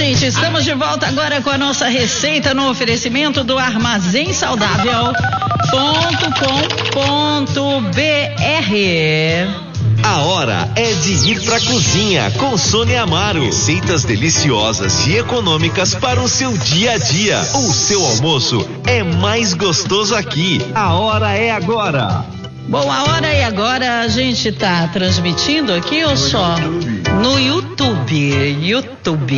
gente, estamos de volta agora com a nossa receita no oferecimento do armazém-saudável.com.br. A hora é de ir pra cozinha com Sônia Amaro. Receitas deliciosas e econômicas para o seu dia a dia. O seu almoço é mais gostoso aqui. A hora é agora. Bom, a hora é agora. A gente tá transmitindo aqui ou só no YouTube?